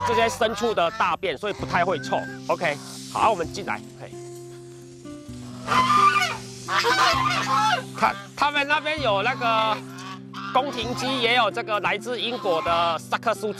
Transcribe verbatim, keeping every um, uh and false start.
这些牲畜的大便，所以不太会臭。OK， 好，我们进来。嘿，看他们那边有那个宫廷鸡，也有这个来自英国的萨克苏鸡。